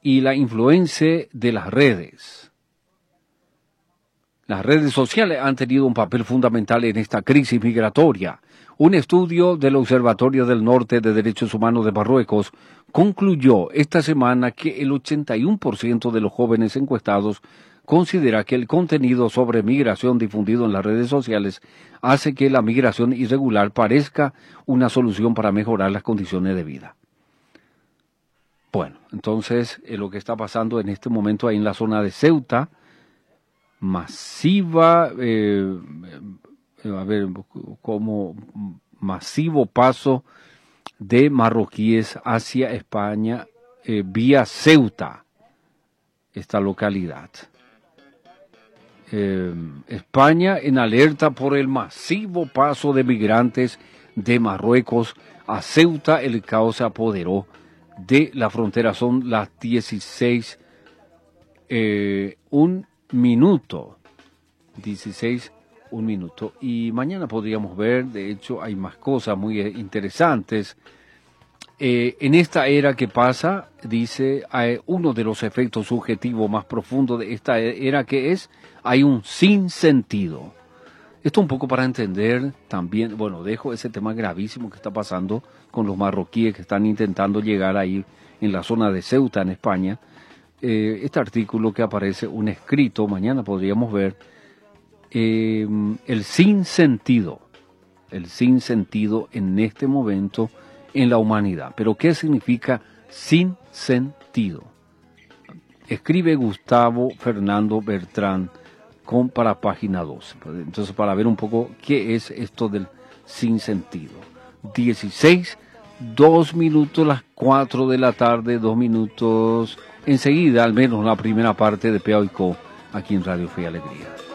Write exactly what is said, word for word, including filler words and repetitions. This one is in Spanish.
y la influencia de las redes. Las redes sociales han tenido un papel fundamental en esta crisis migratoria. Un estudio del Observatorio del Norte de Derechos Humanos de Marruecos concluyó esta semana que el ochenta y uno por ciento de los jóvenes encuestados considera que el contenido sobre migración difundido en las redes sociales hace que la migración irregular parezca una solución para mejorar las condiciones de vida. Bueno, entonces eh, lo que está pasando en este momento ahí en la zona de Ceuta, masiva, eh, eh, a ver, como masivo paso de marroquíes hacia España eh, vía Ceuta, esta localidad. Eh, España en alerta por el masivo paso de migrantes de Marruecos a Ceuta. El caos se apoderó de la frontera. Son las dieciséis, eh, un minuto, dieciséis, un minuto. Y mañana podríamos ver, de hecho hay más cosas muy interesantes. Eh, en esta era que pasa, dice, hay uno de los efectos subjetivos más profundos de esta era que es, hay un sinsentido. Esto un poco para entender también, bueno, dejo ese tema gravísimo que está pasando con los marroquíes que están intentando llegar ahí en la zona de Ceuta, en España. Eh, este artículo que aparece, un escrito, mañana podríamos ver, eh, el sinsentido, el sinsentido en este momento en la humanidad. Pero ¿qué significa sin sentido? Escribe Gustavo Fernando Bertrán con, para página doce. Entonces, para ver un poco qué es esto del sinsentido. dieciséis, dos minutos, las cuatro de la tarde, dos minutos. Enseguida, al menos la primera parte de P A O y C O aquí en Radio Fe y Alegría.